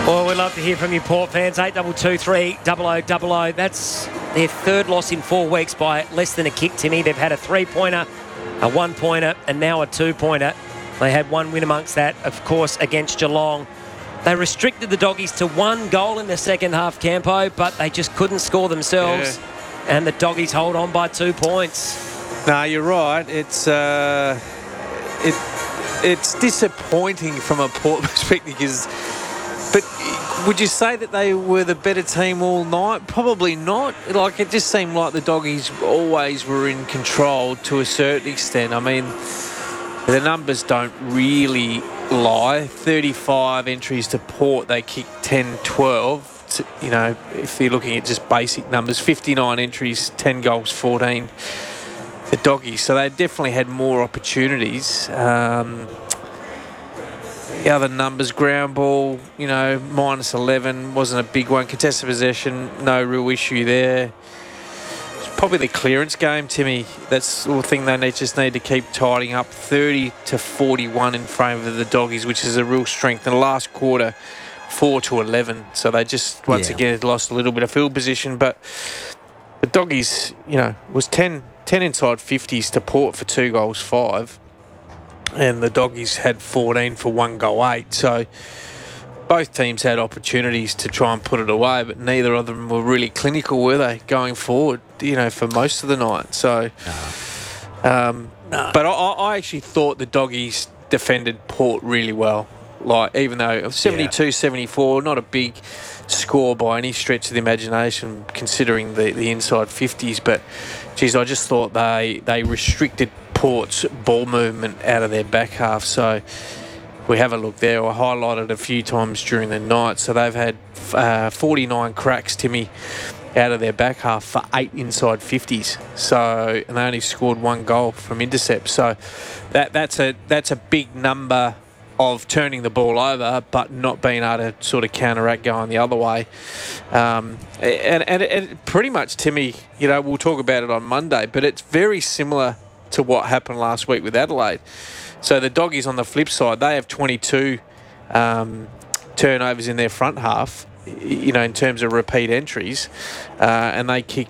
Well, we'd love to hear from you, Port fans. 8223 0000. That's their third loss in 4 weeks by less than a kick, Timmy. They've had a 3-pointer, a 1-pointer, and now a 2-pointer. They had one win amongst that, of course, against Geelong. They restricted the Doggies to 1 goal in the second half, Campo, but they just couldn't score themselves. Yeah. And the Doggies hold on by 2 points. No, you're right. It's disappointing from a Port perspective but would you say that they were the better team all night? Probably not. Like, it just seemed like the Doggies always were in control to a certain extent. I mean, the numbers don't really lie. 35 entries to Port, they kicked 10-12. You know, if you're looking at just basic numbers, 59 entries, 10 goals, 14. The Doggies. So they definitely had more opportunities. The other numbers, ground ball, you know, minus 11, wasn't a big one. Contested possession, no real issue there. It's probably the clearance game, Timmy. That's the thing they just need to keep tidying up. 30-41 in favour of the Doggies, which is a real strength. In the last quarter, 4-11. So they just, once again, lost a little bit of field position. But the Doggies, you know, was 10 inside 50s to Port for 2 goals, 5. And the Doggies had 14 for 1 goal, 8. So both teams had opportunities to try and put it away, but neither of them were really clinical, were they, going forward, you know, for most of the night. So, but I actually thought the Doggies defended Port really well. Like, even though 72-74, not a big score by any stretch of the imagination, considering the inside 50s. But, geez, I just thought they restricted Port's ball movement out of their back half. So we have a look there. I highlighted a few times during the night. So they've had 49 cracks, Timmy, out of their back half for 8 inside 50s. So, and they only scored 1 goal from intercept. So that's a big number of turning the ball over, but not being able to sort of counteract going the other way. And pretty much, Timmy, you know, we'll talk about it on Monday, but it's very similar to what happened last week with Adelaide. So the Doggies on the flip side, they have 22 turnovers in their front half, you know, in terms of repeat entries, and they kick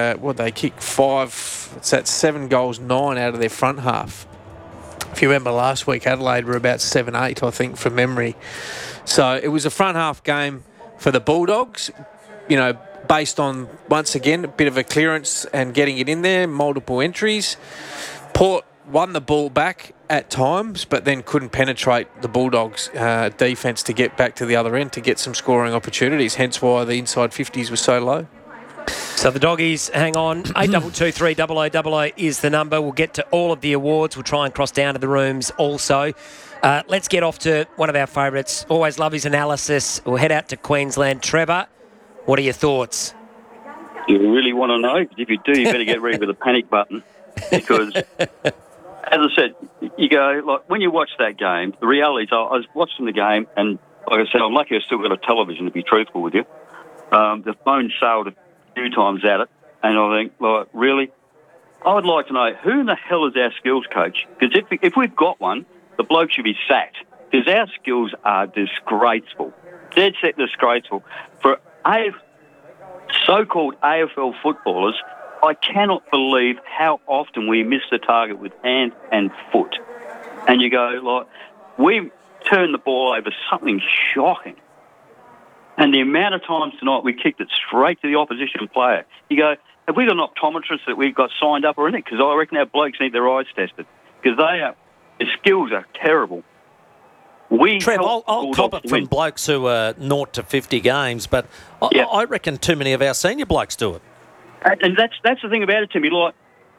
5. That's 7 goals, 9 out of their front half. If you remember last week, Adelaide were about 7-8, I think, from memory. So it was a front half game for the Bulldogs, you know, based on, once again, a bit of a clearance and getting it in there, multiple entries. Port won the ball back at times, but then couldn't penetrate the Bulldogs' defence to get back to the other end to get some scoring opportunities, hence why the inside 50s were so low. So the Doggies, hang on, 8223 0000 is the number. We'll get to all of the awards. We'll try and cross down to the rooms also. Let's get off to one of our favourites. Always love his analysis. We'll head out to Queensland. Trevor, what are your thoughts? You really want to know? If you do, you better get ready for the panic button. Because, as I said, you go, like, when you watch that game, the reality is I was watching the game, and like I said, I'm lucky I've still got a television, to be truthful with you. The phone sailed a few times at it, and I think, like, really? I would like to know, who in the hell is our skills coach? Because if we've got one, the bloke should be sacked. Because our skills are disgraceful. Dead set disgraceful. For so-called AFL footballers, I cannot believe how often we miss the target with hand and foot. And you go, like, we turned the ball over something shocking. And the amount of times tonight we kicked it straight to the opposition player. You go, have we got an optometrist that we've got signed up or anything? Because I reckon our blokes need their eyes tested. Because their skills are terrible. Trev, I'll cop it from blokes who are 0 to 50 games, but I reckon too many of our senior blokes do it. And that's the thing about it, Timmy. Like,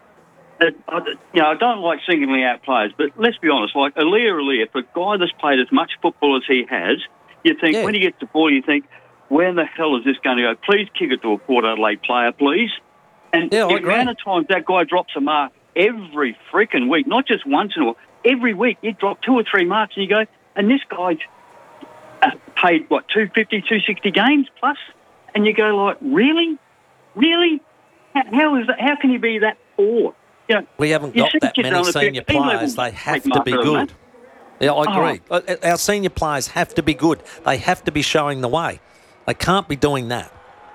I don't like singling out players, but let's be honest. Like Aaliyah, for a guy that's played as much football as he has, you think when he gets the ball, you think, where the hell is this going to go? Please kick it to a Port Adelaide player, please. And the amount of times that guy drops a mark every freaking week, not just once in a while, every week he'd drop 2 or 3 marks, and you go, and this guy's paid, 250, 260 games plus? And you go, like, really? Really? How is that? How can you be that poor? You know, we haven't got that many senior players. They have to be good. Yeah, I agree. Our senior players have to be good. They have to be showing the way. They can't be doing that.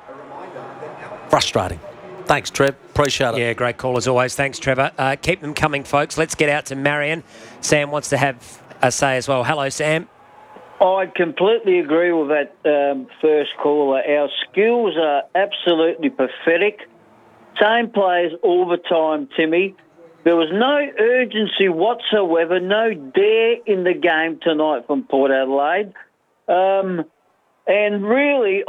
Frustrating. Thanks, Trev. Appreciate it. Yeah, great call as always. Thanks, Trevor. Keep them coming, folks. Let's get out to Marion. Sam wants to have a say as well. Hello, Sam. I completely agree with that first caller. Our skills are absolutely pathetic. Same players all the time, Timmy. There was no urgency whatsoever, no dare in the game tonight from Port Adelaide. And really,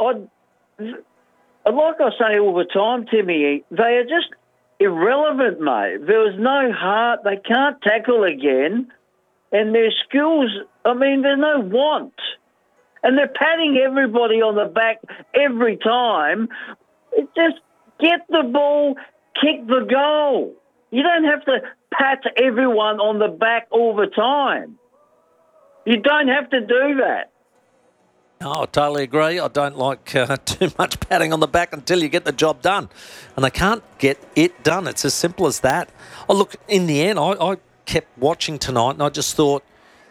like I say all the time, Timmy, they are just irrelevant, mate. There was no heart. They can't tackle again. And their skills, I mean, there's no want. And they're patting everybody on the back every time. It just get the ball, kick the goal. You don't have to pat everyone on the back all the time. You don't have to do that. No, I totally agree. I don't like too much patting on the back until you get the job done. And they can't get it done. It's as simple as that. Oh, look, in the end, I kept watching tonight and I just thought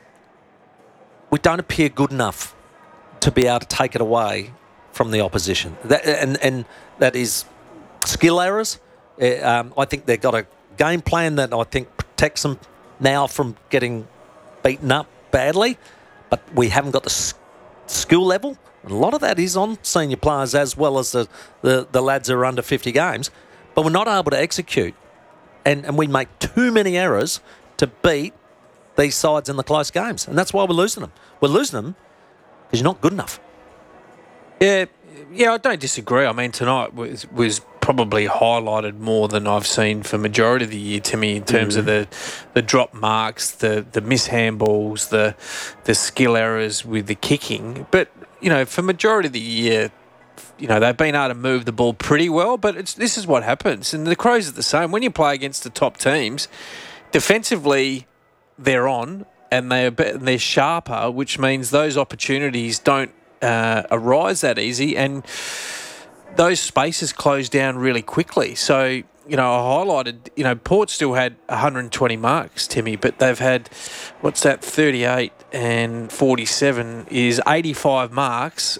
we don't appear good enough to be able to take it away from the opposition. And that is skill errors. I think they've got a game plan that I think protects them now from getting beaten up badly, but we haven't got the skill level. And a lot of that is on senior players as well as the lads who are under 50 games, but we're not able to execute. And we make too many errors to beat these sides in the close games. And that's why we're losing them. We're losing them because you're not good enough. Yeah, I don't disagree. I mean, tonight was probably highlighted more than I've seen for majority of the year, Timmy, in terms of the drop marks, the mishandballs, the skill errors with the kicking. But, for majority of the year, they've been able to move the ball pretty well, but this is what happens. And the Crows are the same. When you play against the top teams, defensively, they're on and they're sharper, which means those opportunities don't arise that easy, and those spaces close down really quickly. So, I highlighted, Port still had 120 marks, Timmy, but they've had, 38 and 47 is 85 marks.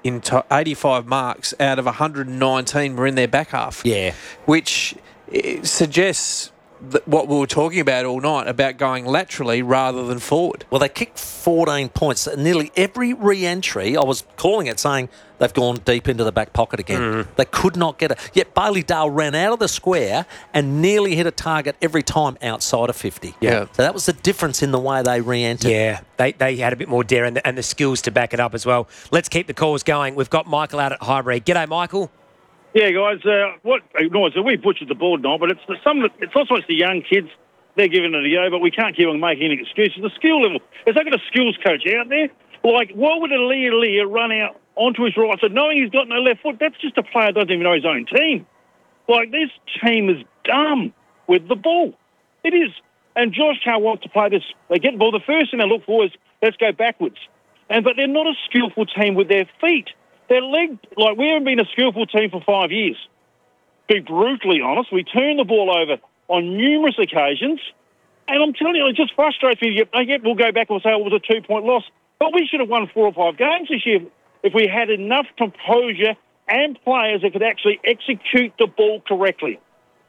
85 marks out of 119 were in their back half. Yeah. Which suggests what we were talking about all night, about going laterally rather than forward. Well, they kicked 14 points. Nearly every re-entry, I was calling it, saying they've gone deep into the back pocket again. They could not get it. Yet Bailey Dale ran out of the square and nearly hit a target every time outside of 50. Yeah. So that was the difference in the way they re-entered. Yeah, they had a bit more dare and the skills to back it up as well. Let's keep the calls going. We've got Michael out at Highbury. G'day, Michael. Yeah, guys, we butchered the ball tonight, but it's not so much the young kids. They're giving it a go, but we can't keep on making any excuses. The skill level. Has they got a skills coach out there? Like, why would Leah run out onto his right side knowing he's got no left foot? That's just a player that doesn't even know his own team. Like, this team is dumb with the ball. It is. And Josh Carr wants to play this. They get the ball. The first thing they look for is, let's go backwards. But they're not a skillful team with their feet. They're legged, like we haven't been a skillful team for 5 years. Be brutally honest, we turn the ball over on numerous occasions, and I'm telling you, it just frustrates me. We'll go back and say, it was a 2-point loss. But we should have won 4 or 5 games this year if we had enough composure and players that could actually execute the ball correctly.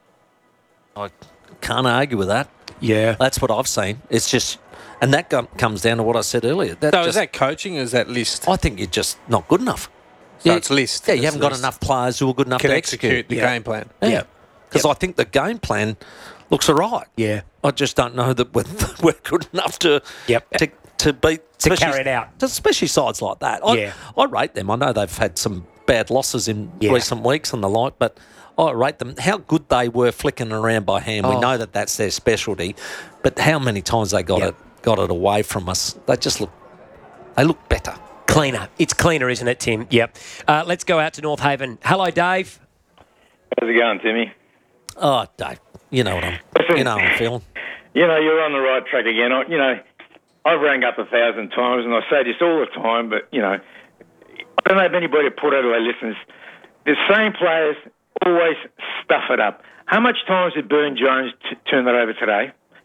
I can't argue with that. Yeah. That's what I've seen. It's just... And that comes down to what I said earlier. Is that coaching or is that list? I think you're just not good enough. So it's list. Yeah, you haven't got enough players who are good enough to execute the game plan. Yeah. Because I think the game plan looks all right. Yeah. I just don't know that we're good enough to beat... To carry it out. Especially sides like that. I rate them. I know they've had some bad losses in recent weeks and the like, but I rate them. How good they were flicking around by hand. We know that that's their specialty, but how many times they got it away from us. They just look better. Cleaner. It's cleaner, isn't it, Tim? Yep. Let's go out to North Haven. Hello, Dave. How's it going, Timmy? Oh, Dave, you know what I'm feeling. You're on the right track again. I've rang up 1,000 times, and I say this all the time, but, I don't know if anybody at Port Adelaide listens. The same players always stuff it up. How much times did Burn Jones turn that over today?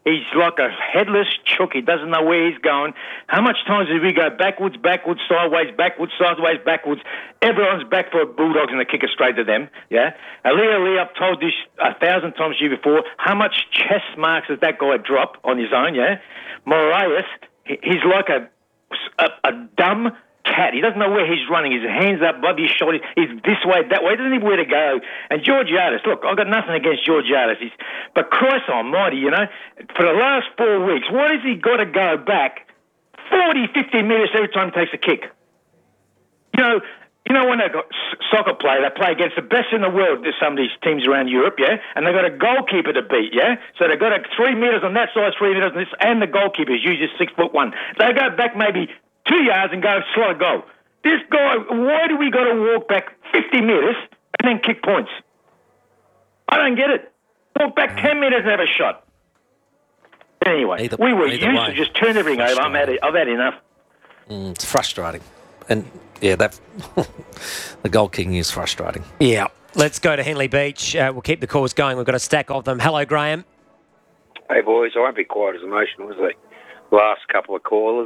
He's like a headless chook. He doesn't know where he's going. How much times did we go backwards, sideways, backwards? Everyone's back for Bulldogs and they kick it straight to them. Yeah. Ali, I've told this 1,000 times to you before. How much chest marks does that guy drop on his own? Yeah. Moraes, he's like a dumb cat. He doesn't know where he's running. His hands up above his shoulders. He's this way, that way. He doesn't know where to go. And Georgiades, look, I've got nothing against Georgiades. But Christ almighty, you know, for the last 4 weeks, why has he got to go back 40, 50 metres every time he takes a kick? You know when they got soccer play, they play against the best in the world, some of these teams around Europe, yeah? And they've got a goalkeeper to beat, yeah? So they've got 3 metres on that side, 3 metres on this, and the goalkeeper's usually 6'1". They go back maybe 2 yards and go slot a goal. This guy, why do we got to walk back 50 metres and then kick points? I don't get it. Walk back 10 metres and have a shot. Anyway, we were used to just turn everything over. I've had enough. It's frustrating. And, yeah, that the goal kicking is frustrating. Yeah. Let's go to Henley Beach. We'll keep the calls going. We've got a stack of them. Hello, Graham. Hey, boys. I won't be quite as emotional as the last couple of callers.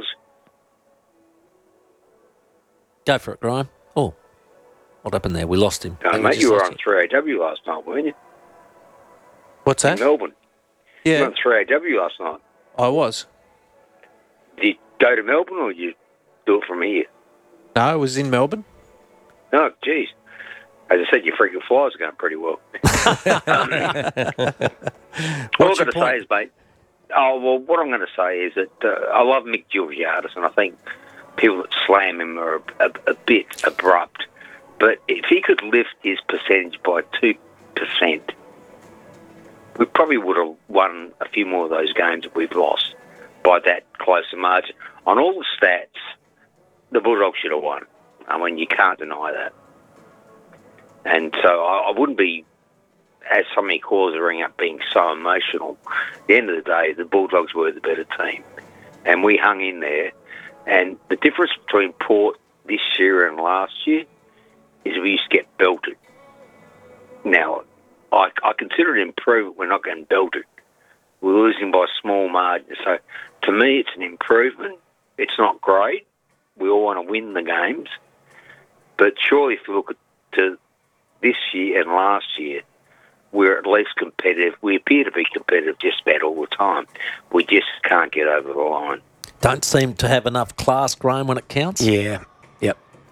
Go for it, Graham. Oh, what happened there? We lost him. No, mate, you were on 3AW last night, weren't you? What's that? In Melbourne. Yeah. You were on 3AW last night. I was. Did you go to Melbourne or did you do it from here? No, I was in Melbourne. Oh, geez. As I said, your freaking flies are going pretty well. All I've got to say is, mate, what I'm going to say is that I love Mick Georgiades, and I think people that slam him are a bit abrupt. But if he could lift his percentage by 2%, we probably would have won a few more of those games that we've lost by that close a margin. On all the stats, the Bulldogs should have won. I mean, you can't deny that. And so I wouldn't be, as so many callers are ringing up, being so emotional. At the end of the day, the Bulldogs were the better team. And we hung in there. And the difference between Port this year and last year is we used to get belted. Now, I consider it an improvement. We're not getting belted. We're losing by small margins. So, to me, it's an improvement. It's not great. We all want to win the games. But surely if you look to this year and last year, we're at least competitive. We appear to be competitive just about all the time. We just can't get over the line. Don't seem to have enough class, Graham, when it counts. Yeah. Yep.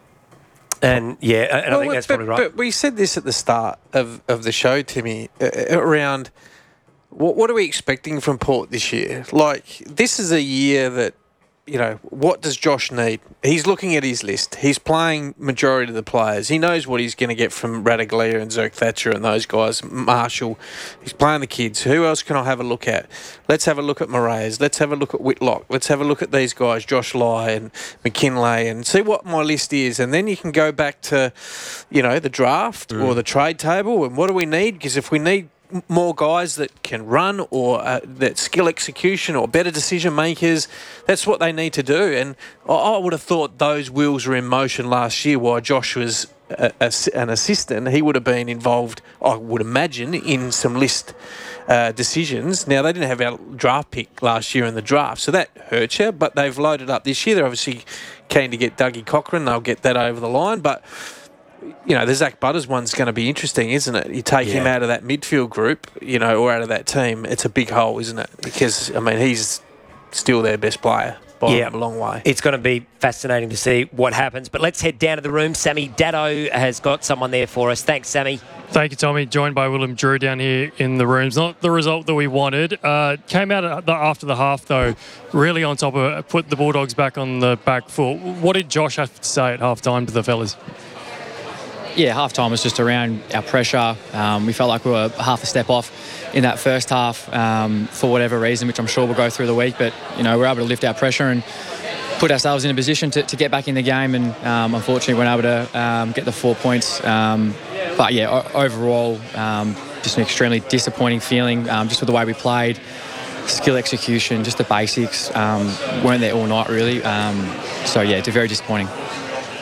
And I think that's probably right. But we said this at the start of the show, Timmy, around what are we expecting from Port this year? Like, this is a year that, you know, what does Josh need? He's looking at his list. He's playing majority of the players. He knows what he's going to get from Radaglia and Zerk Thatcher and those guys. Marshall. He's playing the kids. Who else can I have a look at? Let's have a look at Moraes. Let's have a look at Whitlock. Let's have a look at these guys, Josh Lai and McKinlay, and see what my list is. And then you can go back to, you know, the draft or the trade table. And what do we need? Because if we need more guys that can run or that skill execution or better decision makers, that's what they need to do. And I would have thought those wheels were in motion last year while Josh was an assistant. He would have been involved, I would imagine, in some list decisions. Now, they didn't have our draft pick last year in the draft, so that hurts you, but they've loaded up this year. They're obviously keen to get Dougie Cochran. They'll get that over the line, but you know, the Zach Butters one's going to be interesting, isn't it? You take him out of that midfield group, you know, or out of that team, it's a big hole, isn't it? Because, I mean, he's still their best player by a long way. It's going to be fascinating to see what happens. But let's head down to the room. Sammy Datto has got someone there for us. Thanks, Sammy. Thank you, Tommy. Joined by Willem Drew down here in the rooms. Not the result that we wanted. Came out after the half, though, really on top of it, put the Bulldogs back on the back foot. What did Josh have to say at half-time to the fellas? Yeah, half-time was just around our pressure. We felt like we were half a step off in that first half for whatever reason, which I'm sure we'll go through the week. But, you know, we're able to lift our pressure and put ourselves in a position to get back in the game, and unfortunately weren't able to get the 4 points. But, yeah, overall, just an extremely disappointing feeling just with the way we played. Skill execution, just the basics, weren't there all night, really. So, yeah, it's very disappointing.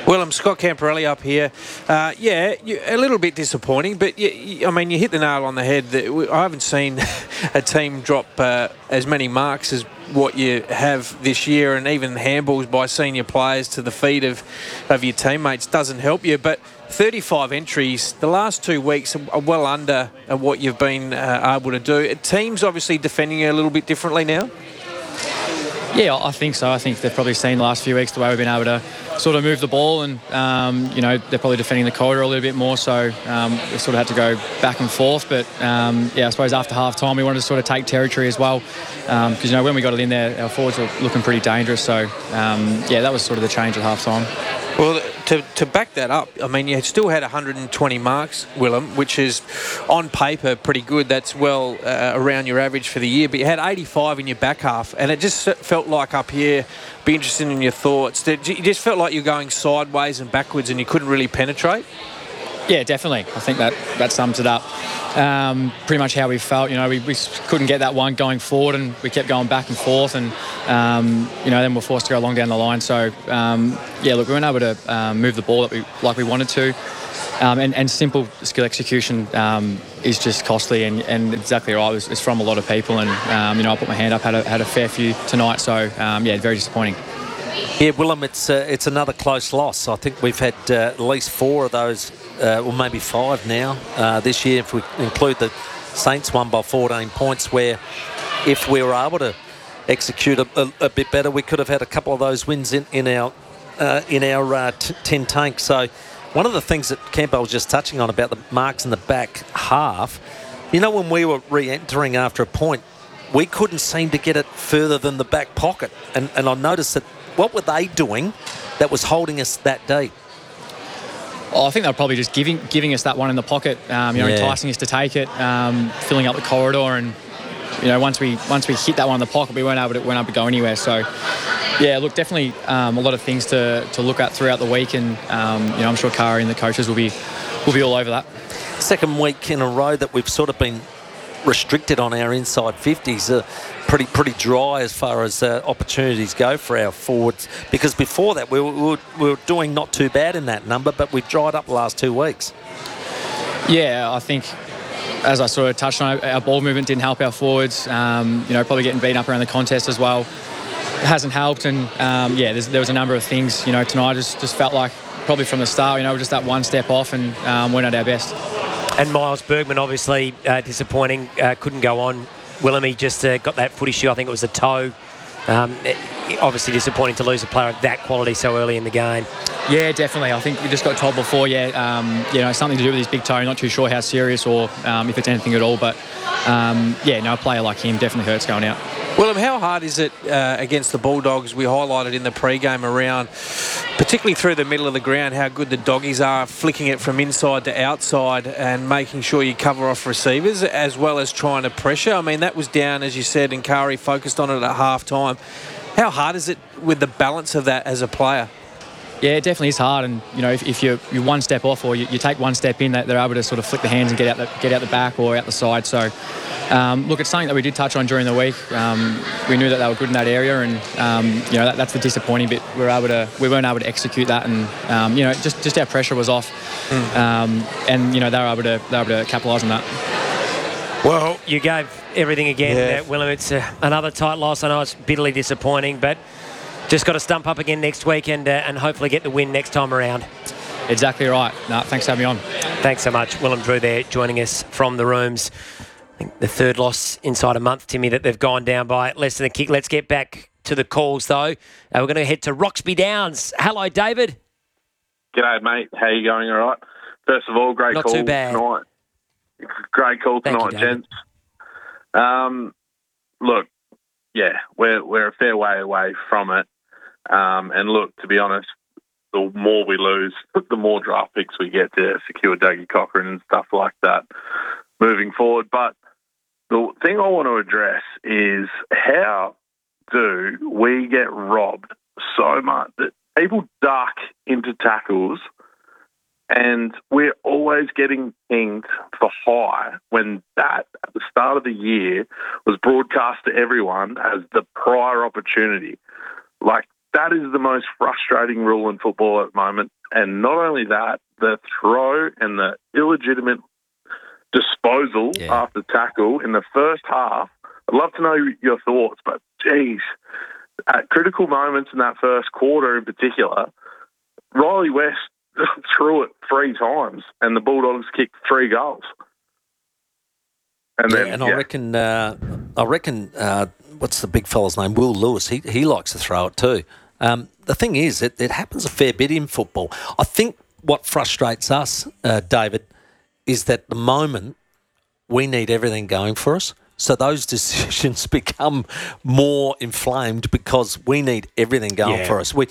Well, I'm Scott Camporelli up here. A little bit disappointing, but I mean, you hit the nail on the head. I haven't seen a team drop as many marks as what you have this year, and even handballs by senior players to the feet of your teammates doesn't help you. But 35 entries, the last 2 weeks are well under what you've been able to do. Teams obviously defending you a little bit differently now? Yeah, I think so. I think they've probably seen the last few weeks the way we've been able to sort of move the ball, and they're probably defending the corridor a little bit more, so we sort of had to go back and forth. But I suppose after half time we wanted to sort of take territory as well, because when we got it in there, our forwards were looking pretty dangerous. So that was sort of the change at half time. Well, to back that up, I mean, you still had 120 marks, Willem, which is on paper pretty good. That's well around your average for the year. But you had 85 in your back half, and it just felt like up here, be interested in your thoughts. You just felt like you're going sideways and backwards and you couldn't really penetrate? Yeah, definitely. I think that sums it up. Pretty much how we felt. We couldn't get that one going forward, and we kept going back and forth, and then we're forced to go along down the line. So we weren't able to move the ball like we wanted to, and simple skill execution is just costly, and exactly right. It's from a lot of people, and I put my hand up, had a fair few tonight. So very disappointing. Yeah, Willem, it's another close loss. I think we've had at least 4 of those, or maybe 5 now this year, if we include the Saints one by 14 points, where if we were able to execute a bit better, we could have had a couple of those wins in our 10 tank. So one of the things that Campbell was just touching on about the marks in the back half, when we were re-entering after a point, we couldn't seem to get it further than the back pocket. And I noticed that, what were they doing that was holding us that deep? I think they were probably just giving us that one in the pocket, enticing us to take it, filling up the corridor, and once we hit that one in the pocket, we weren't able to go anywhere. So definitely a lot of things to look at throughout the week, and I'm sure Kari and the coaches will be all over that. Second week in a row that we've sort of been restricted on our inside 50s, pretty dry as far as opportunities go for our forwards, because before that we were doing not too bad in that number, but we've dried up the last 2 weeks. Yeah, I think, as I sort of touched on, our ball movement didn't help our forwards. Probably getting beaten up around the contest as well, it hasn't helped. And there was a number of things. Tonight just felt like probably from the start, we're just that one step off, and weren't at our best. And Miles Bergman, obviously disappointing, couldn't go on. Willem, he just got that footy issue. I think it was a toe. Obviously disappointing to lose a player of that quality so early in the game. Yeah, definitely. I think we just got told before, something to do with his big toe. Not too sure how serious or if it's anything at all. But, a player like him definitely hurts going out. Willem, how hard is it against the Bulldogs? We highlighted in the pre-game around, particularly through the middle of the ground, how good the doggies are, flicking it from inside to outside and making sure you cover off receivers, as well as trying to pressure. I mean, that was down, as you said, and Kari focused on it at half-time. How hard is it with the balance of that as a player? Yeah, it definitely is hard, and if you're one step off, or you take one step in, they're able to sort of flick the hands and get out the back or out the side. So, it's something that we did touch on during the week. We knew that they were good in that area, and that's the disappointing bit. We weren't able to execute that, and just our pressure was off, and they were able to capitalise on that. Well, you gave everything again, Willem. It's another tight loss. I know it's bitterly disappointing, but just got to stump up again next week and hopefully get the win next time around. Exactly right. No, thanks for having me on. Thanks so much. Willem Drew there joining us from the rooms. I think the third loss inside a month, Timmy, that they've gone down by less than a kick. Let's get back to the calls, though. We're going to head to Roxby Downs. Hello, David. G'day, mate. How you going? All right? First of all, great Not call too bad. tonight. Great call tonight, gents. Look, we're a fair way away from it. And look, to be honest, the more we lose, the more draft picks we get to secure Dougie Cochran and stuff like that moving forward. But the thing I want to address is, how do we get robbed so much that people duck into tackles and we're always getting pinged for high, when that, at the start of the year, was broadcast to everyone as the prior opportunity? Like, that is the most frustrating rule in football at the moment. And not only that, the throw and the illegitimate disposal after tackle in the first half. I'd love to know your thoughts, but geez, at critical moments in that first quarter in particular, Riley West threw it 3 times and the Bulldogs kicked 3 goals. And then, I reckon, what's the big fella's name? Will Lewis. He likes to throw it too. The thing is, it happens a fair bit in football. I think what frustrates us, David, is that at the moment we need everything going for us. So those decisions become more inflamed because we need everything going for us. We're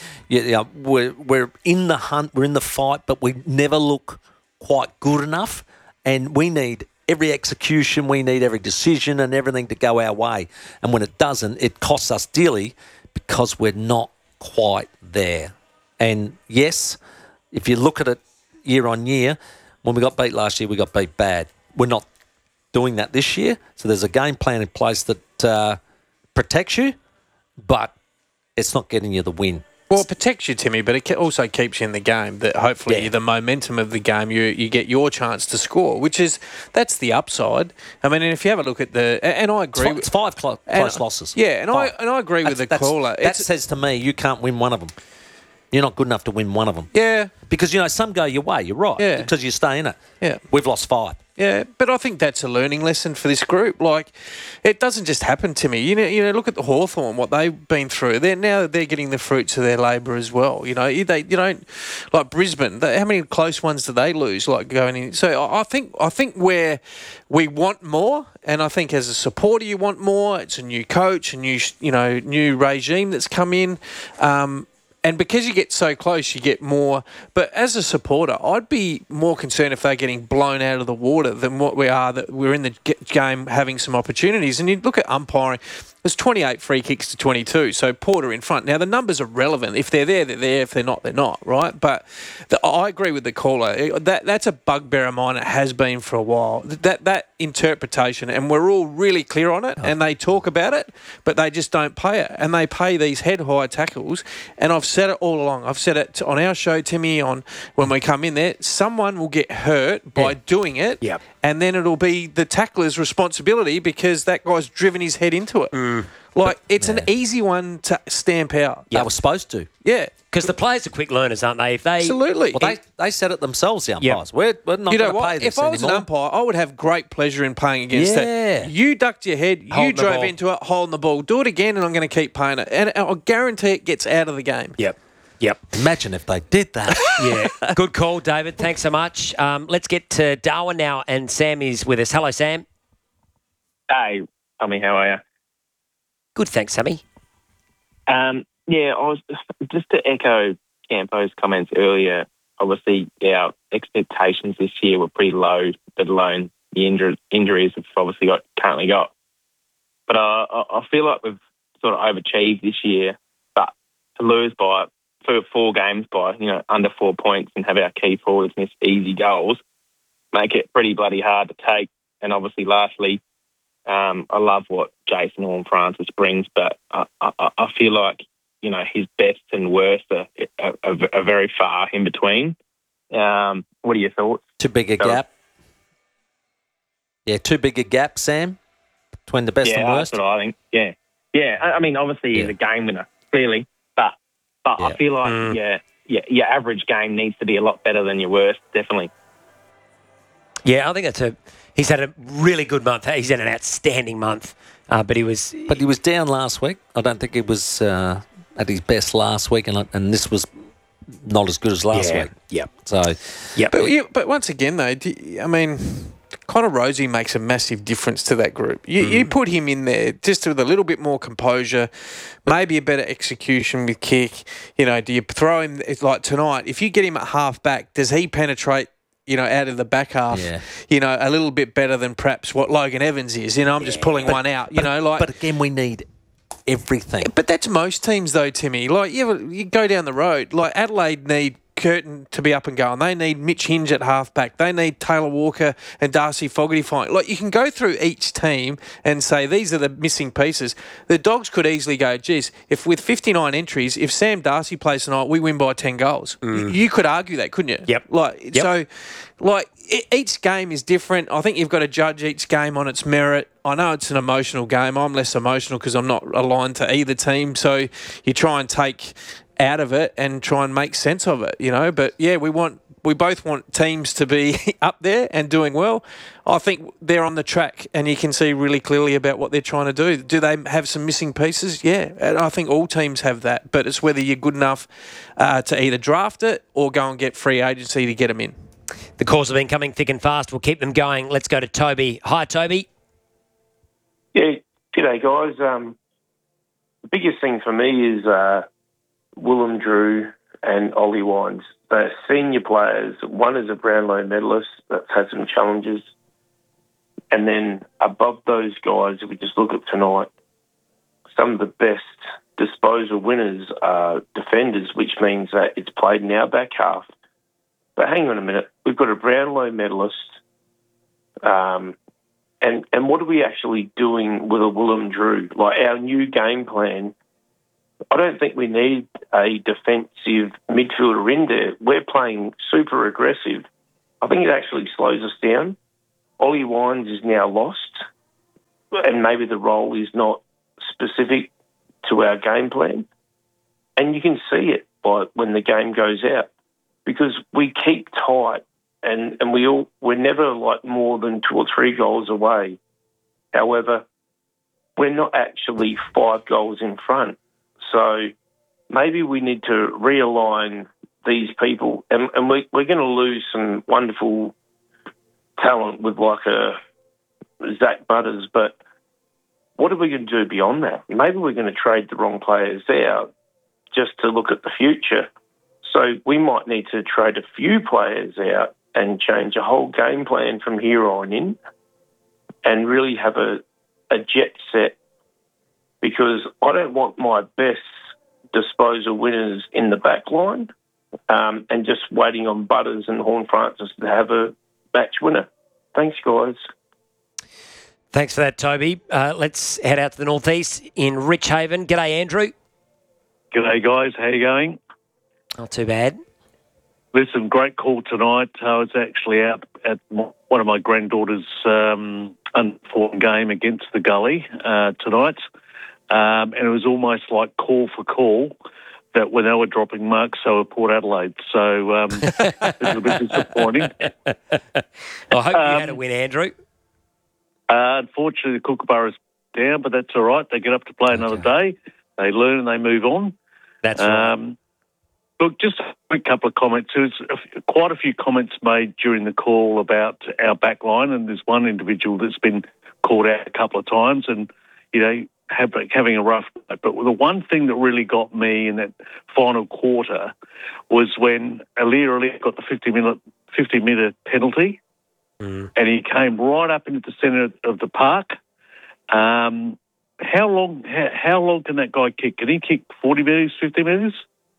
in the hunt, we're in the fight, but we never look quite good enough, and we need every execution, we need every decision and everything to go our way. And when it doesn't, it costs us dearly because we're not quite there. And yes, if you look at it year on year, when we got beat last year, we got beat bad. We're not doing that this year. So there's a game plan in place that protects you, but it's not getting you the win. Well, it protects you, Timmy, but it also keeps you in the game. That hopefully the momentum of the game, you get your chance to score, that's the upside. I mean, and if you have a look at and I agree, it's 5 close losses. Yeah, and I agree with the caller. That says to me, you can't win one of them. You're not good enough to win one of them. Yeah, because some go your way. You're right. Yeah, because you stay in it. Yeah, we've lost 5. Yeah, but I think that's a learning lesson for this group. Like, it doesn't just happen to me. You know, look at the Hawthorn, what they've been through. They're getting the fruits of their labour as well. You know, you don't like Brisbane. How many close ones do they lose? Like going in. So I think where we want more, and I think as a supporter you want more. It's a new coach, a new regime that's come in. And because you get so close, you get more. But as a supporter, I'd be more concerned if they're getting blown out of the water than what we are, that we're in the game having some opportunities. And you look at umpiring, there's 28 free kicks to 22, so Porter in front. Now, the numbers are relevant. If they're there, they're there. If they're not, they're not, right? But I agree with the caller. That's a bugbear of mine. It has been for a while. That interpretation, and we're all really clear on it, and they talk about it, but they just don't pay it. And they pay these head-high tackles, and I've said it all along. I've said it on our show, Timmy, when we come in there, someone will get hurt by doing it, and then it'll be the tackler's responsibility because that guy's driven his head into it. Like, it's an easy one to stamp out. They were supposed to. Yeah. Because the players are quick learners, aren't they? Absolutely. Well, they said it themselves, the umpires. We're not going to pay this if I was anymore. an umpire, I would have great pleasure in playing against that. You ducked your head, you drove into it, holding the ball. Do it again, and I'm going to keep paying it. And I guarantee it gets out of the game. Yep. Imagine if they did that. Yeah. Good call, David. Thanks so much. Let's get to Darwin now, and Sam is with us. Hello, Sam. Hey, Tommy, how are you? Good, thanks, Sammy. I was just to echo Campo's comments earlier. Obviously, our expectations this year were pretty low, let alone the injuries we've obviously currently got. But I feel like we've sort of overachieved this year. But to lose by 4 games by under 4 points and have our key forwards miss easy goals make it pretty bloody hard to take. And obviously, lastly, I love what Jason Horne-Francis brings, but I feel like his best and worst are very far in between. What are your thoughts? Too big a gap. Yeah, too big a gap, Sam, between the best and worst. That's what I think. Yeah. I mean, obviously he's a game winner, clearly, but I feel like your average game needs to be a lot better than your worst, definitely. Yeah, I think he's had a really good month. He's had an outstanding month, but he was down last week. I don't think he was at his best last week, and this was not as good as last week. Yep. So, But once again, though, I mean, Connor Rozee makes a massive difference to that group. You put him in there just with a little bit more composure, maybe a better execution with kick. Do you throw him like tonight? If you get him at half back, does he penetrate out of the back half, a little bit better than perhaps what Logan Evans is. I'm just pulling one out, But again, we need everything. But that's most teams, though, Timmy. Like, you go down the road, like Adelaide need Curtin to be up and going. They need Mitch Hinge at halfback. They need Taylor Walker and Darcy Fogarty fighting. Like, you can go through each team and say these are the missing pieces. The Dogs could easily go, geez, if with 59 entries, if Sam Darcy plays tonight, we win by 10 goals. You could argue that, couldn't you? Yep. So, each game is different. I think you've got to judge each game on its merit. I know it's an emotional game. I'm less emotional because I'm not aligned to either team. So you try and take out of it and try and make sense of it, But yeah, we both want teams to be up there and doing well. I think they're on the track and you can see really clearly about what they're trying to do. Do they have some missing pieces? Yeah, and I think all teams have that. But it's whether you're good enough to either draft it or go and get free agency to get them in. The calls have been coming thick and fast. We'll keep them going. Let's go to Toby. Hi, Toby. Yeah, g'day, guys. The biggest thing for me is Willem Drew and Ollie Wines. They're senior players. One is a Brownlow medalist that's had some challenges. And then above those guys, if we just look at tonight, some of the best disposal winners are defenders, which means that it's played in our back half. But hang on a minute. We've got a Brownlow medalist. And what are we actually doing with a Willem Drew? Like, our new game plan, I don't think we need a defensive midfielder in there. We're playing super aggressive. I think it actually slows us down. Ollie Wines is now lost, and maybe the role is not specific to our game plan. And you can see it by when the game goes out, because we keep tight and we're never like more than 2 or 3 goals away. However, we're not actually 5 goals in front. So maybe we need to realign these people, and we're going to lose some wonderful talent with like a Zach Butters, but what are we going to do beyond that? Maybe we're going to trade the wrong players out just to look at the future. So we might need to trade a few players out and change a whole game plan from here on in and really have a jet set, because I don't want my best disposal winners in the back line and just waiting on Butters and Horne-Francis to have a match winner. Thanks, guys. Thanks for that, Toby. Let's head out to the northeast in Richhaven. G'day, Andrew. G'day, guys. How you going? Not too bad. Listen, great call tonight. I was actually out at one of my granddaughter's unfortunate game against the Gully tonight, and it was almost like call for call that when they were dropping marks, so were Port Adelaide. So it was a bit disappointing. I hope you had a win, Andrew. Unfortunately, the Kookaburra's down, but that's all right. They get up to play another day. They learn and they move on. That's right. Look, just a quick couple of comments. There's quite a few comments made during the call about our back line, and there's one individual that's been called out a couple of times and, having a rough night. But the one thing that really got me in that final quarter was when Aliir got the 50-metre penalty, and he came right up into the centre of the park. How long can that guy kick? Can he kick 40 metres, 50 metres?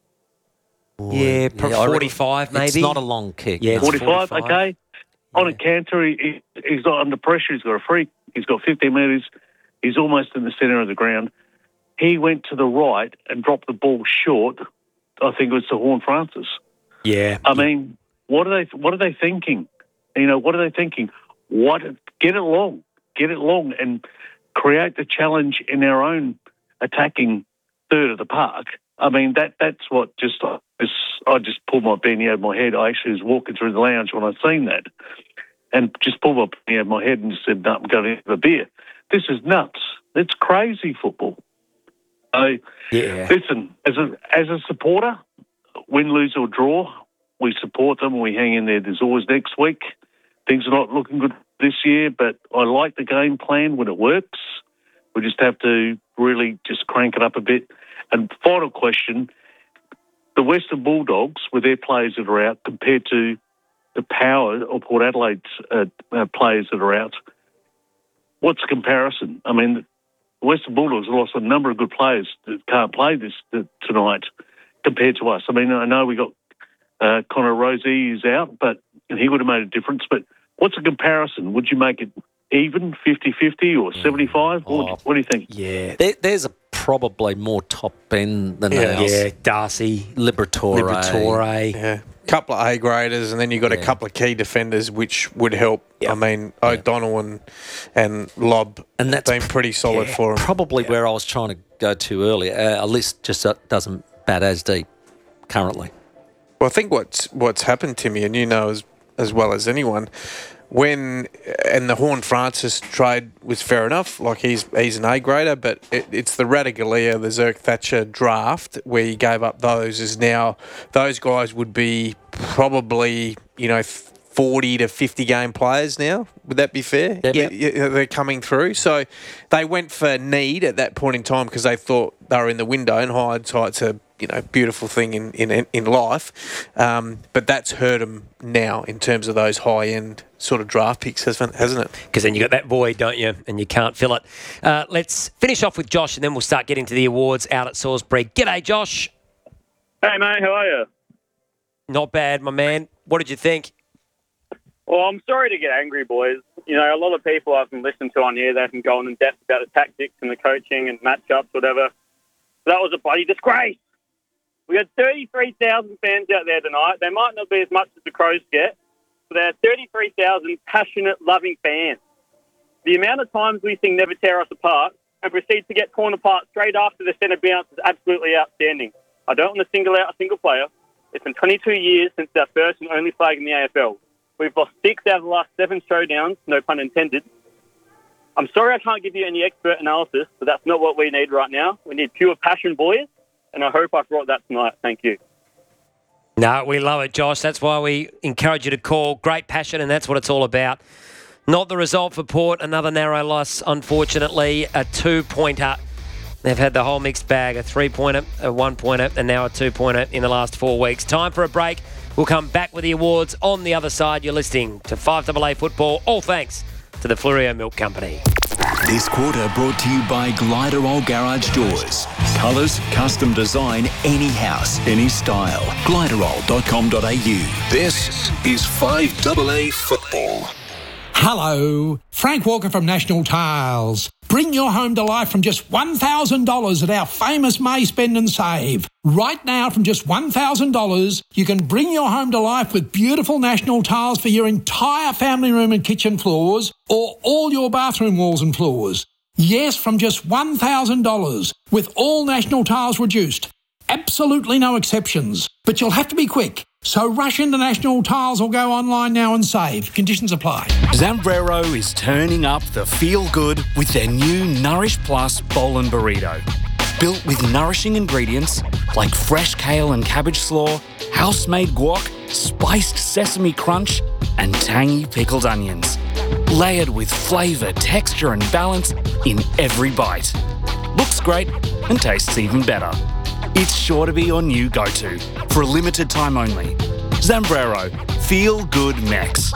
Yeah, 45 maybe. It's not a long kick. Yeah, 45, okay. On a canter, he's not under pressure. He's got a free. He's got 50 metres. He's almost in the centre of the ground. He went to the right and dropped the ball short. I think it was to Horne-Francis. Yeah. I mean, what are they thinking? What are they thinking? Get it long, and create the challenge in our own attacking third of the park. I mean, that's what I just pulled my beanie over my head. I actually was walking through the lounge when I seen that, and just pulled my beanie over my head and just said, "No, I'm going to have a beer." This is nuts. It's crazy football. So, listen, as a supporter, win, lose or draw, we support them and we hang in there. There's always next week. Things are not looking good this year, but I like the game plan when it works. We just have to really just crank it up a bit. And final question, the Western Bulldogs, with their players that are out, compared to the Power or Port Adelaide's players that are out, what's the comparison? I mean, the Western Bulldogs have lost a number of good players that can't play this tonight compared to us. I mean, I know we got Connor Rosie is out, but he would have made a difference. But what's the comparison? Would you make it even, 50-50 or 75? What do you think? Yeah. There's probably more top end than ours. Yeah, Darcy. Liberatore. Yeah. Couple of A-graders, and then you've got a couple of key defenders, which would help. Yep. I mean, O'Donnell and Lobb and that's been pretty solid for him. Probably where I was trying to go to earlier. A list just doesn't bat as deep currently. Well, I think what's happened, Timmy, and you know as well as anyone, and the Horne-Francis trade was fair enough, like he's an A-grader, but it's the Ratugolea, the Zerk Thatcher draft where he gave up those is now, those guys would be probably, 40 to 50 game players now. Would that be fair? Yeah. They're coming through. So they went for need at that point in time because they thought they were in the window, and hindsight's a beautiful thing in life. But that's hurt them now in terms of those high-end sort of draft picks, hasn't it? Because then you got that void, don't you? And you can't fill it. Let's finish off with Josh, and then we'll start getting to the awards out at Salisbury. G'day, Josh. Hey, mate. How are you? Not bad, my man. What did you think? Well, I'm sorry to get angry, boys. A lot of people I've been listening to on here, they can go on in depth about the tactics and the coaching and matchups, whatever. That was a bloody disgrace. We had 33,000 fans out there tonight. They might not be as much as the Crows get, but there are 33,000 passionate, loving fans. The amount of times we sing Never Tear Us Apart and proceed to get torn apart straight after the centre bounce is absolutely outstanding. I don't want to single out a single player. It's been 22 years since our first and only flag in the AFL. We've lost 6 out of the last 7 showdowns, no pun intended. I'm sorry I can't give you any expert analysis, but that's not what we need right now. We need pure passion, boys, and I hope I brought that tonight. Thank you. No, we love it, Josh. That's why we encourage you to call. Great passion, and that's what it's all about. Not the result for Port. Another narrow loss, unfortunately. A 2-pointer. They've had the whole mixed bag. A 3-pointer, a 1-pointer, and now a 2-pointer in the last 4 weeks. Time for a break. We'll come back with the awards on the other side. You're listening to 5AA Football, all thanks to the Fleurieu Milk Company. This quarter brought to you by Gliderol Garage Doors. Colours, custom design, any house, any style. Gliderol.com.au. This is 5AA Football. Hello, Frank Walker from National Tiles. Bring your home to life from just $1,000 at our famous May Spend and Save. Right now, from just $1,000, you can bring your home to life with beautiful National Tiles for your entire family room and kitchen floors, or all your bathroom walls and floors. Yes, from just $1,000, with all National Tiles reduced. Absolutely no exceptions. But you'll have to be quick. So rush into National Tiles or go online now and save. Conditions apply. Zambrero is turning up the feel-good with their new Nourish Plus Bowl and Burrito. Built with nourishing ingredients like fresh kale and cabbage slaw, house-made guac, spiced sesame crunch, and tangy pickled onions. Layered with flavour, texture and balance in every bite. Looks great and tastes even better. It's sure to be your new go-to for a limited time only. Zambrero, feel good Mex.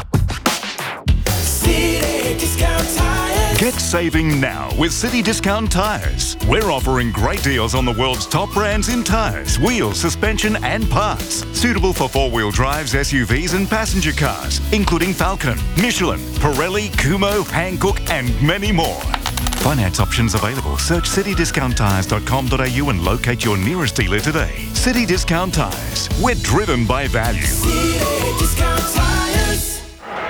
City Discount Tires. Get saving now with City Discount Tires. We're offering great deals on the world's top brands in tires, wheels, suspension and parts. Suitable for four-wheel drives, SUVs and passenger cars, including Falcon, Michelin, Pirelli, Kumho, Hankook and many more. Finance options available. Search citydiscounttires.com.au and locate your nearest dealer today. City Discount Tires. We're driven by value. City Discount Tires.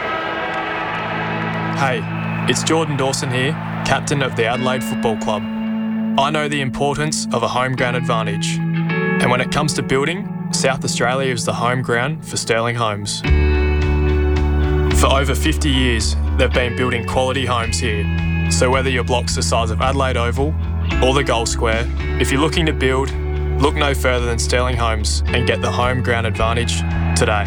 Hey, it's Jordan Dawson here, captain of the Adelaide Football Club. I know the importance of a home ground advantage. And when it comes to building, South Australia is the home ground for Sterling Homes. For over 50 years, they've been building quality homes here. So whether your block's the size of Adelaide Oval or the Gold Square, if you're looking to build, look no further than Sterling Homes and get the home ground advantage today.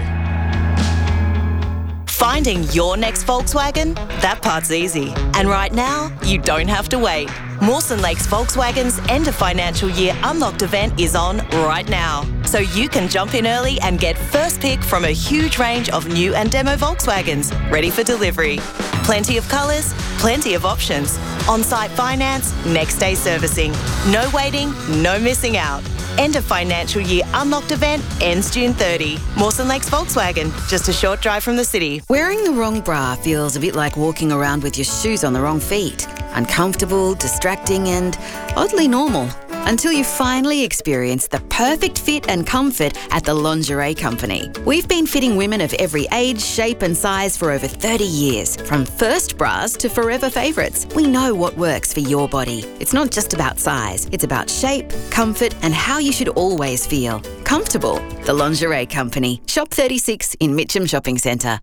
Finding your next Volkswagen? That part's easy. And right now, you don't have to wait. Mawson Lakes Volkswagen's end of financial year Unlocked event is on right now. So you can jump in early and get first pick from a huge range of new and demo Volkswagens ready for delivery. Plenty of colours, plenty of options. On-site finance, next day servicing. No waiting, no missing out. End of financial year unlocked event ends June 30. Mawson Lakes Volkswagen, just a short drive from the city. Wearing the wrong bra feels a bit like walking around with your shoes on the wrong feet. Uncomfortable, distracting, and oddly normal. Until you finally experience the perfect fit and comfort at the Lingerie Company. We've been fitting women of every age, shape and size for over 30 years. From first bras to forever favourites, we know what works for your body. It's not just about size, it's about shape, comfort and how you should always feel. Comfortable. The Lingerie Company. Shop 36 in Mitcham Shopping Centre.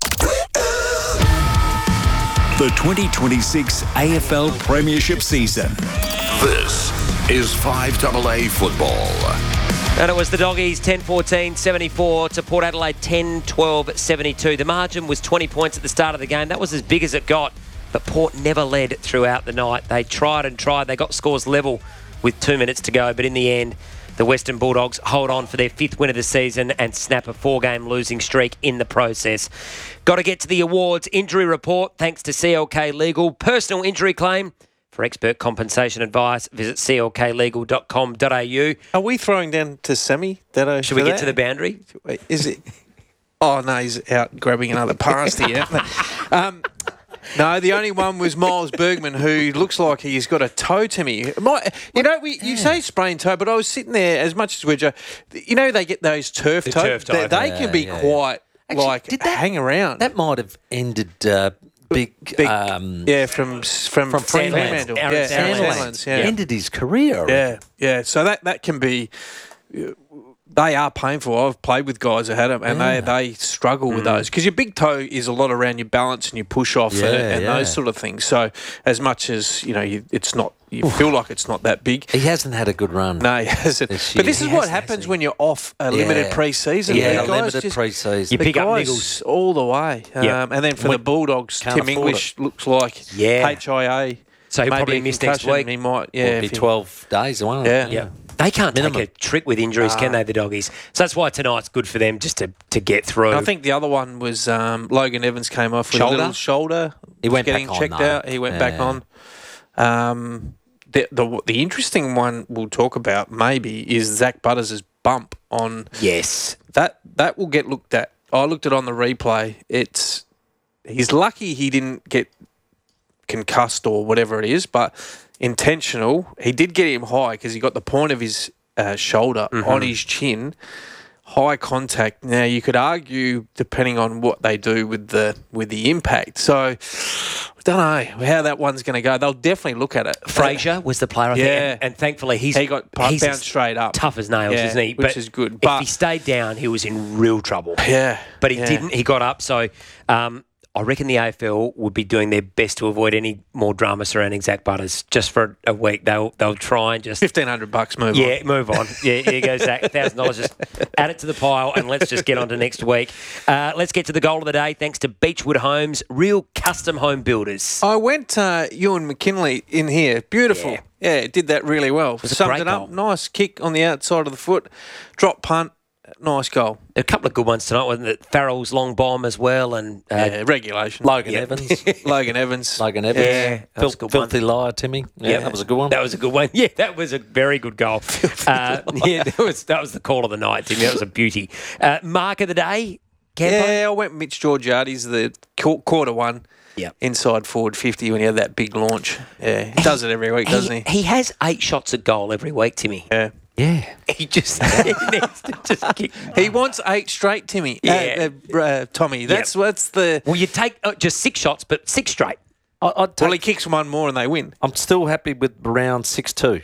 The 2026 AFL Premiership season. This is 5AA football. And it was the Doggies 10-14-74 to Port Adelaide 10-12-72. The margin was 20 points at the start of the game. That was as big as it got. But Port never led throughout the night. They tried and tried. They got scores level with 2 minutes to go. But in the end, the Western Bulldogs hold on for their 5th win of the season and snap a 4-game losing streak in the process. Got to get to the awards injury report thanks to CLK Legal. Personal injury claim. For expert compensation advice, visit clklegal.com.au. Are we throwing down to Semi? Should we get to the boundary? Is it? Oh, no, he's out grabbing another pasty. No, the only one was Miles Bergman, who looks like he's got a toe to me. You say sprained toe, but I was sitting there as much as we're they get those turf toes. They can be quite, hang around. That might have ended... Big from Fremantle. Sandlands. Ended his career. Yeah. So that can be. They are painful. I've played with guys that had them, and they struggle with those because your big toe is a lot around your balance and your push off and those sort of things. So as much as it's not. You feel like it's not that big. He hasn't had a good run. No, he hasn't. But this is what happens when you're off a limited pre-season. Yeah, limited pre-season. You pick up niggles all the way. And then for the Bulldogs, Tim English looks like HIA. So he'll probably miss next week. He might, be 12 days, won't it? Yeah. They can't take a trick with injuries, can they, the Doggies? So that's why tonight's good for them just to get through. I think the other one was Logan Evans came off with a little shoulder. He went getting back on, checked out. He went back on. The interesting one we'll talk about maybe is Zach Butters' bump on. Yes. That will get looked at. I looked at it on the replay. He's lucky he didn't get concussed or whatever it is, but intentional. He did get him high because he got the point of his shoulder on his chin. High contact. Now you could argue, depending on what they do with the impact. So I don't know how that one's going to go. They'll definitely look at it. Fraser was the player, I think, and thankfully he got bounced straight up, tough as nails, isn't he? Which is good. But if he stayed down, he was in real trouble. Yeah, but he didn't. He got up. So I reckon the AFL would be doing their best to avoid any more drama surrounding Zach Butters just for a week. They'll try and just $1,500 move on. Yeah, move on. Yeah, here you go, Zach. $1,000. Just add it to the pile and let's just get on to next week. Let's get to the goal of the day. Thanks to Beechwood Homes, real custom home builders. I went Ewan McKinley in here. Beautiful. Yeah, it did that really well. Summed it up. Goal. Nice kick on the outside of the foot. Drop punt. Nice goal. A couple of good ones tonight, wasn't it? Farrell's long bomb as well, and regulation. Logan Evans. Logan Evans. Yeah, filthy liar, Timmy. Yeah, that was a good one. That was a good one. Yeah, that was a very good goal. That was the call of the night, Timmy. That was a beauty. Mark of the day, Campo? Yeah, I went Mitch Georgiades, the quarter one. Yep. Inside forward 50 when he had that big launch. Yeah, he does it every week, doesn't he? He has 8 shots at goal every week, Timmy. Yeah. Yeah. He needs to just kick. He wants 8 straight, Timmy. Yeah. Tommy. That's the... Well, you take just 6 shots, but 6 straight. Well, he kicks one more and they win. I'm still happy with around 6-2.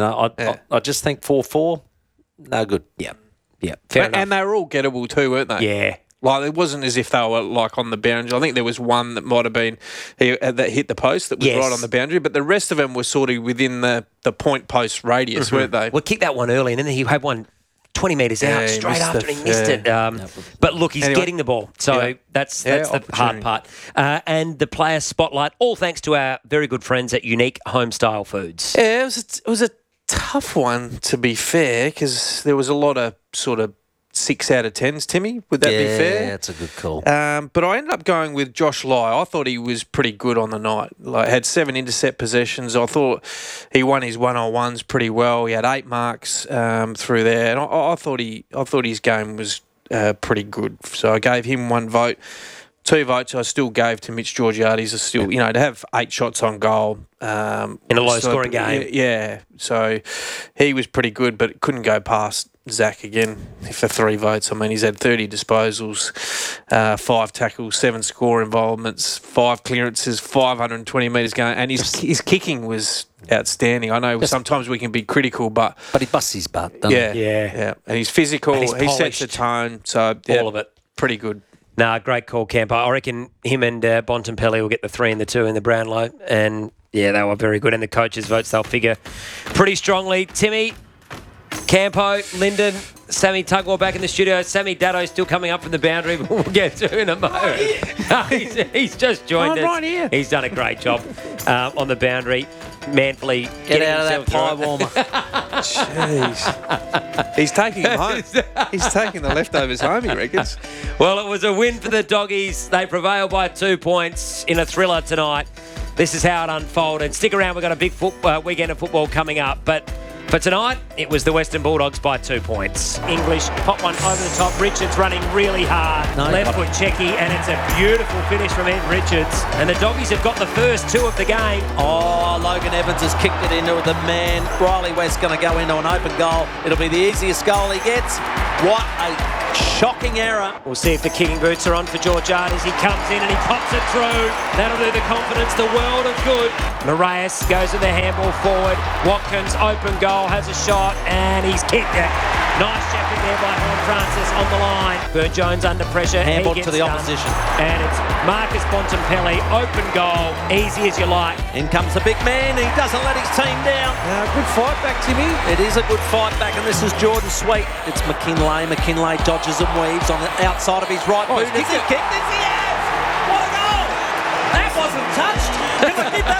I just think 4-4, no good. Yeah. Fair enough. And they were all gettable too, weren't they? Yeah. Like, it wasn't as if they were, like, on the boundary. I think there was one that might have been that hit the post that was right on the boundary, but the rest of them were sort of within the point post radius, weren't they? Well, kicked that one early, and then he had one 20 metres out straight after, and he missed it. But look, he's getting the ball, so that's the hard part. And the player spotlight, all thanks to our very good friends at Unique Homestyle Foods. Yeah, it was a tough one, to be fair, because there was a lot of sort of 6 out of 10s, Timmy. Would that be fair? Yeah, that's a good call. But I ended up going with Josh Lai. I thought he was pretty good on the night. Like, had 7 intercept possessions. I thought he won his one-on-ones pretty well. He had 8 marks through there, and I thought his game was pretty good. So I gave him 1 vote. 2 votes I still gave to Mitch Georgiades. Still, to have 8 shots on goal in a low-scoring game. Yeah, so he was pretty good, but couldn't go past Zach again for 3 votes. I mean, he's had 30 disposals, 5 tackles, 7 score involvements, 5 clearances, 520 metres going, and his kicking was outstanding. I know sometimes we can be critical, but he busts his butt, doesn't he? Yeah. And he's physical. And he's he sets polished. the tone. So All of it. Pretty good. Nah, great call, Campo. I reckon him and Bontempelli will get the 3 and the 2 in the Brownlow. And, yeah, they were very good. And the coaches' votes, they'll figure pretty strongly. Timmy, Campo, Lyndon, Sammy Tugwell back in the studio. Sammy Daddo still coming up from the boundary, but we'll get to in a moment. He's just joined us. Right here. He's done a great job on the boundary. Manfully Get out of that pie through it. warmer. Jeez. He's taking him home. He's taking the leftovers home, he reckons. Well, it was a win for the Doggies. They prevail by 2 points in a thriller tonight. This is how it unfolded. Stick around, we've got a big weekend of football coming up. But for tonight, it was the Western Bulldogs by 2 points. English, pop one over the top. Richards running really hard. Left foot checky, and it's a beautiful finish from Ed Richards. And the Doggies have got the first 2 of the game. Oh, Logan Evans has kicked it into the man. Riley West's going to go into an open goal. It'll be the easiest goal he gets. What a shocking error. We'll see if the kicking boots are on for Georgiades. He comes in and he pops it through. That'll do the confidence the world of good. Moraes goes with the handball forward. Watkins, open goal, has a shot, and he's kicked it. Nice shepherd there by Horn Francis on the line. Burne-Jones under pressure. Handball He to gets the done. opposition. And it's Marcus Bontempelli, open goal, easy as you like. In comes the big man. He doesn't let his team down. Good fight back, Timmy. It is a good fight back, and this is Jordan Sweet. It's McKinlay. McKinlay dodges and weaves on the outside of his right boot. Has he kicked this? He has! What a goal! That wasn't touched.